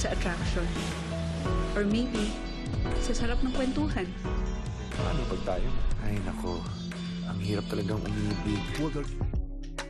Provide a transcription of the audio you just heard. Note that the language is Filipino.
sa attraction. Or maybe, sa sarap ng kwentuhan. Paano pag tayo? Ay, nako. Ang hirap talagang umibig.